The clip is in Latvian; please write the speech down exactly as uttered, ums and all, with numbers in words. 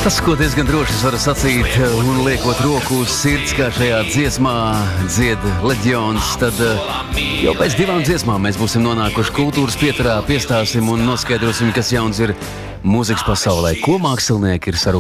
Tas, ko diezgan droši es varu sacīt, un liekot roku uz sirds, kā šajā dziesmā dzied Leģions, tad jau pēc divām dziesmām mēs būsim nonākuši kultūras pieturā, piestāsim un noskaidrosim, kas jauns ir mūzikas pasaulē, ko mākslinieki ir sarūpējuši.